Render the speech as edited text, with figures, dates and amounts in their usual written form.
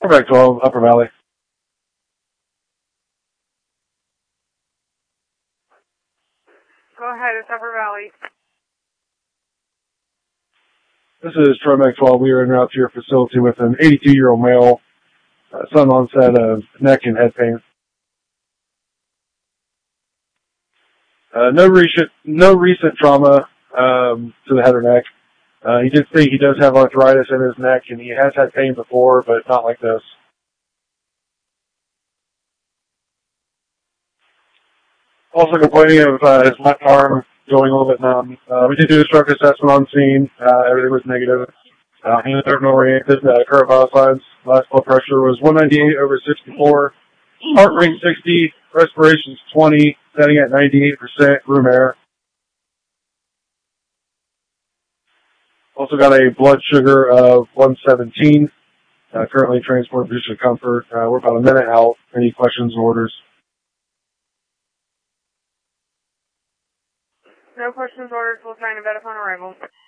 Back 12, Upper Valley. Go ahead, it's Upper Valley. This is Troy Mac 12. We are en route to your facility with an 82-year-old male, sudden onset of neck and head pain. No recent trauma to the head or neck. He did say he does have arthritis in his neck, and he has had pain before, but not like this. Also complaining of his left arm going a little bit numb. We did do a stroke assessment on scene. Everything was negative. He was oriented. Current vital signs. Last blood pressure was 198/64. Heart rate 60. Respirations 20. Setting at 98%. Room air. Also got a blood sugar of 117. Currently transported to Physician Comfort. We're about a minute out. Any questions and orders? No questions, orders. We'll sign a vet upon arrival.